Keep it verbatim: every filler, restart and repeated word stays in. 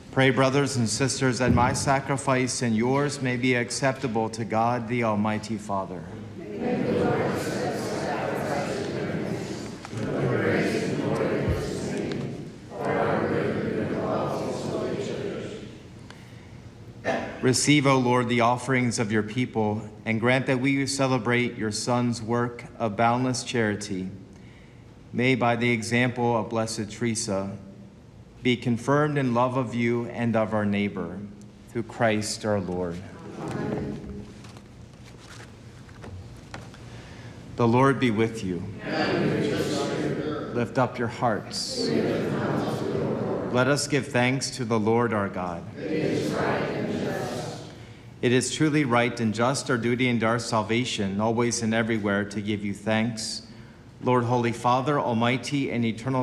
Pray, brothers and sisters, that my sacrifice and yours may be acceptable to God, the Almighty Father. Receive, O Lord, the offerings of your people, and grant that we who celebrate your Son's work of boundless charity may, by the example of Blessed Teresa, be confirmed in love of you and of our neighbor, through Christ our Lord. Amen. The Lord be with you. And with your spirit. Lift up your hearts. Let us give thanks to the Lord our God. It is right and just. It is truly right and just, our duty and our salvation, always and everywhere to give you thanks, Lord, Holy Father, Almighty and eternal